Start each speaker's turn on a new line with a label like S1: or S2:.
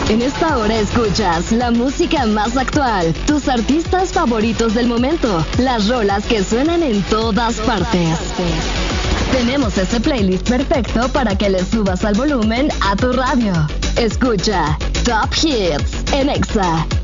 S1: En esta hora escuchas la música más actual, tus artistas favoritos del momento, las rolas que suenan en todas partes. Tenemos este playlist perfecto para que le subas al volumen a tu radio. Escucha Top Hits en Exa.